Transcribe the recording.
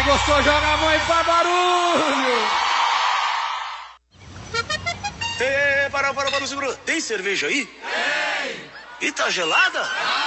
gostou, joga a mão e faz barulho! Para, segura. Tem cerveja aí? Tem! E tá gelada?